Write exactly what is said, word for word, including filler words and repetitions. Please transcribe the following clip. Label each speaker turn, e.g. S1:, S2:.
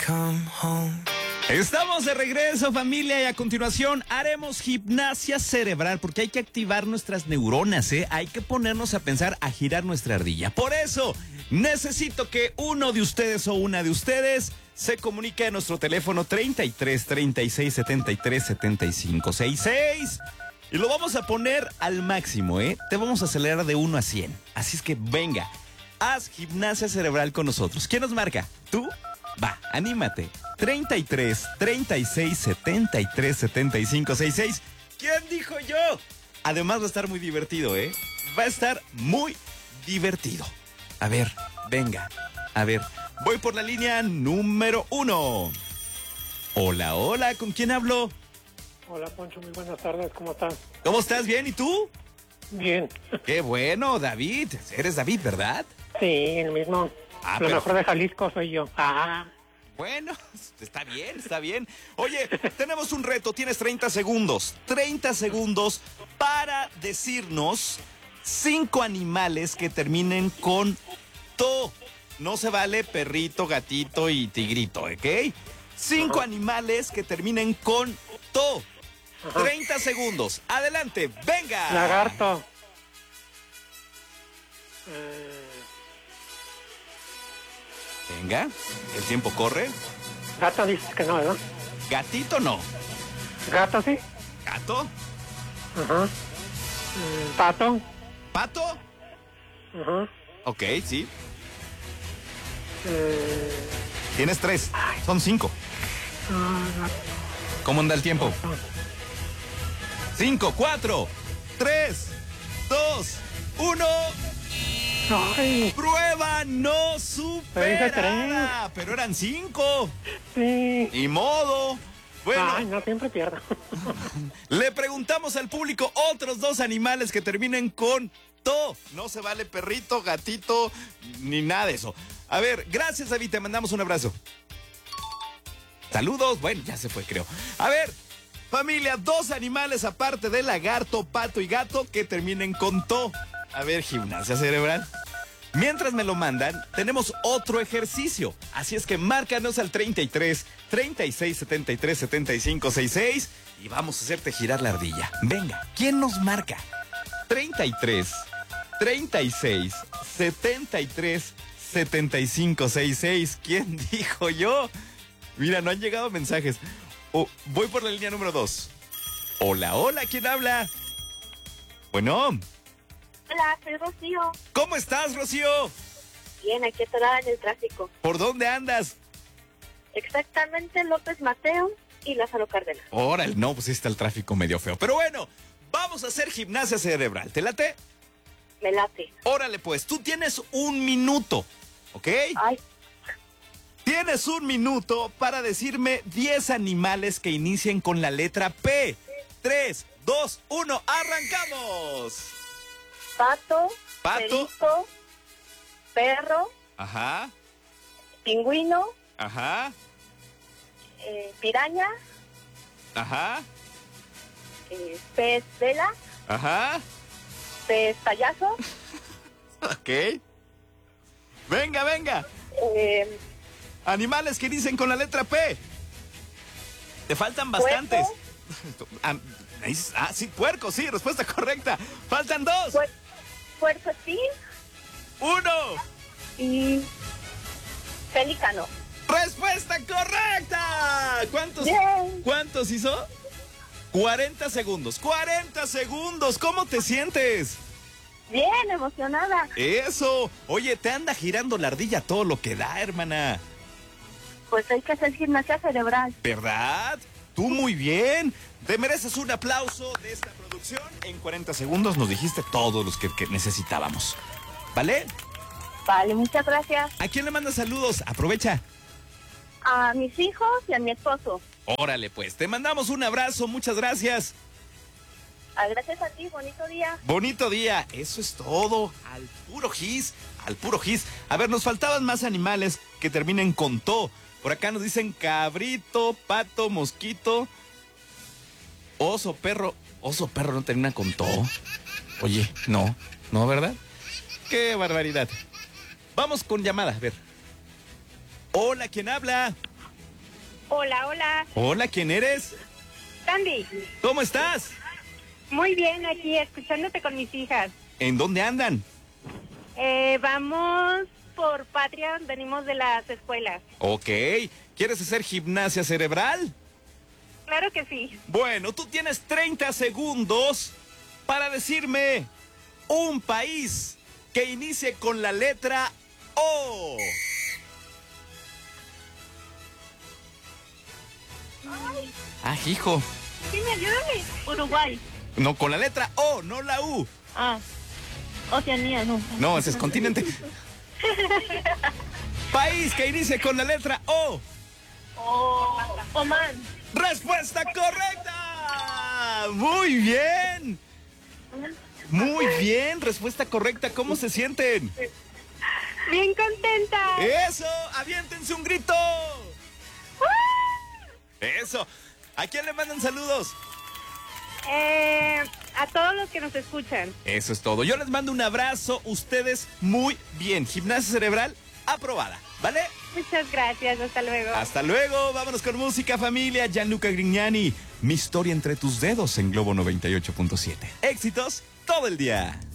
S1: come home.
S2: Estamos de regreso, familia, y a continuación haremos gimnasia cerebral porque hay que activar nuestras neuronas, ¿eh? Hay que ponernos a pensar, a girar nuestra ardilla. Por eso, necesito que uno de ustedes o una de ustedes se comunique a nuestro teléfono treinta y tres, treinta y seis, setenta y tres, setenta y cinco, sesenta y seis. Y lo vamos a poner al máximo, ¿eh? Te vamos a acelerar de uno a cien. Así es que venga, haz gimnasia cerebral con nosotros. ¿Quién nos marca? ¿Tú? Va, anímate. treinta y tres, treinta y seis, setenta y tres, setenta y cinco, sesenta y seis. ¿Quién dijo yo? Además va a estar muy divertido, ¿eh? Va a estar muy divertido. A ver, venga. A ver, voy por la línea número uno. Hola, hola, ¿con quién hablo?
S3: Hola, Poncho, muy buenas tardes, ¿cómo estás?
S2: ¿Cómo estás? ¿Bien? ¿Y tú?
S3: Bien.
S2: Qué bueno, David. Eres David, ¿verdad?
S3: Sí, el mismo.
S2: Ah,
S3: Lo
S2: pero-
S3: mejor de Jalisco soy yo. Ah,
S2: Bueno, está bien, está bien. Oye, tenemos un reto, tienes treinta segundos. treinta segundos para decirnos cinco animales que terminen con to. No se vale perrito, gatito y tigrito, ¿ok? Cinco
S3: Ajá.
S2: animales que terminen con to.
S3: Ajá.
S2: treinta segundos. Adelante, venga.
S3: lagarto. Eh,
S2: Venga, el tiempo corre.
S3: gato dices que no, ¿verdad?
S2: Gatito no.
S3: Gato sí.
S2: Gato.
S3: Ajá. Mm, pato.
S2: Pato.
S3: Ajá.
S2: Ok, sí.
S3: Eh,
S2: Tienes tres. Son cinco.
S3: ah,
S2: ¿Cómo anda el tiempo?
S3: gato.
S2: Cinco, cuatro, tres, dos, uno.
S3: Ay,
S2: Prueba no
S3: Pero dije
S2: superada. Pero eran cinco.
S3: sí.
S2: Ni modo. Bueno,
S3: Ay, no, siempre pierdo.
S2: le preguntamos al público otros dos animales que terminen con to. No se vale perrito, gatito, ni nada de eso. A ver, gracias, David. Te mandamos un abrazo. Saludos. Bueno, ya se fue, creo. A ver, familia, dos animales aparte de lagarto, pato y gato que terminen con to. A ver, gimnasia cerebral. Mientras me lo mandan, tenemos otro ejercicio. Así es que márcanos al treinta y tres, treinta y seis, setenta y tres, setenta y cinco, sesenta y seis y vamos a hacerte girar la ardilla. Venga, ¿quién nos marca? treinta y tres, treinta y seis, setenta y tres, setenta y cinco, sesenta y seis. ¿Quién dijo yo? Mira, no han llegado mensajes. Oh, voy por la línea número dos. Hola, hola, ¿quién habla? Bueno,
S4: Hola, soy Rocío.
S2: ¿cómo estás, Rocío?
S4: Bien, aquí atorada en el tráfico.
S2: ¿Por dónde andas?
S4: Exactamente López Mateo y Lázaro Cárdenas.
S2: Órale, no, pues sí está el tráfico medio feo. Pero bueno, vamos a hacer gimnasia cerebral. ¿Te late?
S4: Me late.
S2: Órale, pues, tú tienes un minuto, ¿ok?
S4: Ay,
S2: Tienes un minuto para decirme diez animales que inicien con la letra P. tres, dos, uno, ¡arrancamos!
S4: pato,
S2: Pato.
S4: perito, perro,
S2: Ajá,
S4: pingüino,
S2: ajá,
S4: eh, piraña,
S2: ajá,
S4: eh, pez vela,
S2: ajá.
S4: pez payaso,
S2: Ok. Venga, venga.
S4: eh,
S2: Animales que dicen con la letra P. Te faltan bastantes. Ah, ahí- ah, sí, puerco, sí, respuesta correcta. Faltan dos.
S4: puer- puercoespín
S2: Uno.
S4: y pelícano.
S2: Respuesta correcta. ¿Cuántos,
S4: Bien.
S2: ¿Cuántos hizo? cuarenta segundos. cuarenta segundos. ¿Cómo te sientes?
S4: Bien, emocionada.
S2: Eso. Oye, te anda girando la ardilla todo lo que da, hermana.
S4: Pues hay que hacer gimnasia cerebral.
S2: ¿Verdad? Tú muy bien. Te mereces un aplauso de esta producción. En cuarenta segundos nos dijiste todos los que, que necesitábamos. ¿Vale?
S4: Vale, muchas gracias.
S2: ¿A quién le mandas saludos? Aprovecha.
S4: A mis hijos y a mi esposo.
S2: Órale, pues. Te mandamos un abrazo. Muchas gracias.
S4: Ah, gracias a ti, bonito día.
S2: Bonito día. Eso es todo. Al puro gis. Al puro gis. A ver, nos faltaban más animales que terminen con to. Por acá nos dicen cabrito, pato, mosquito, oso, perro. Oso, perro no termina con to. Oye, no. No, ¿verdad? ¡Qué barbaridad! Vamos con llamada, a ver. Hola, ¿quién habla?
S4: Hola, hola.
S2: Hola, ¿quién eres?
S4: Sandy.
S2: ¿Cómo estás?
S4: Muy bien, aquí escuchándote con mis hijas.
S2: ¿En dónde andan?
S4: Eh, vamos por Patria, venimos de las escuelas.
S2: Ok. ¿Quieres hacer gimnasia cerebral?
S4: Claro que sí.
S2: Bueno, tú tienes treinta segundos para decirme un país que inicie con la letra O. Ah, hijo.
S4: Sí, me ayúdame. Uruguay.
S2: No, con la letra O, no la U.
S4: Ah, Oceanía, no.
S2: No, ese es continente. País que inicie con la letra O.
S4: Oh, Oman.
S2: ¡Respuesta correcta! ¡Muy bien! Muy bien, respuesta correcta. ¿Cómo se sienten?
S4: Bien contenta.
S2: ¡Eso! ¡Aviéntense un grito! ¡Eso! ¿A quién le mandan saludos?
S4: Eh, a todos los que nos escuchan.
S2: Eso es todo. Yo les mando un abrazo. Ustedes muy bien. Gimnasia cerebral aprobada. ¿Vale?
S4: Muchas gracias, hasta luego.
S2: Hasta luego. Vámonos con música, familia. Gianluca Grignani. Mi historia entre tus dedos en Globo noventa y ocho punto siete. Éxitos todo el día.